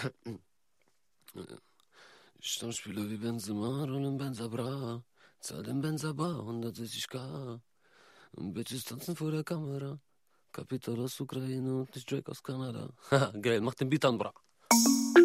Stammspieler wie Benzema, rollen Benza Bra, zahl den Benza Bar, 160k. Und Bitches tanzen vor der Kamera. Kapital aus Ukraine und nicht Drake aus Kanada. Haha, geil, mach den Beat an, bra.